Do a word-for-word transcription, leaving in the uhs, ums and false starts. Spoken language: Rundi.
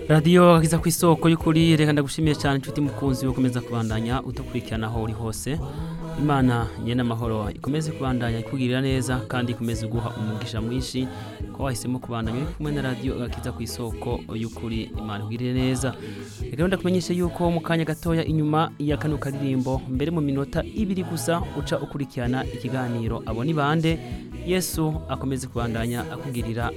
Radio akiza ku isoko y'ukuri reka ndagushimiye cyane inshuti mukunzi ukomeza kubandanya udukurikirana aho uri hose. Imana nyene amahoro ikomeze kubandanya ikugirira neza kandi ikomeze guha umugisha mwinshi ko wahisemo kubandanya uri kumwe na radio akiza ku isoko y'ukuri. Imana igirire neza. Rero ndakumenyesha yuko mu kanya gatoya inyuma ya kano karirimbo mbere mu minota ibiri gusa uca ukurikirana ikiganiro abo ni bande. Yesu akomeze kubandanya akugirira